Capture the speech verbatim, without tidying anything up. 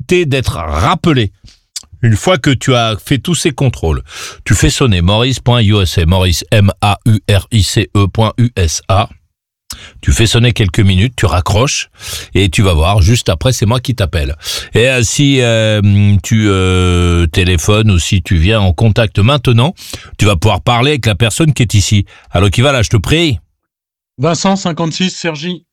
possibilité d'être rappelé. Une fois que tu as fait tous ces contrôles, tu fais sonner maurice point u s a, Maurice, M A U R I C E point U S A. Tu fais sonner quelques minutes, tu raccroches et tu vas voir, juste après, c'est moi qui t'appelle. Et euh, si euh, tu euh, téléphones ou si tu viens en contact maintenant, tu vas pouvoir parler avec la personne qui est ici. Alors qui va là, je te prie. Vincent, cinquante-six, Sergi.